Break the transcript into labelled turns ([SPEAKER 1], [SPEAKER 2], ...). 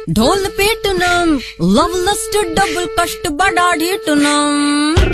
[SPEAKER 1] ढोल पीटनम love lust double कष्ट बड़ा ढीटनम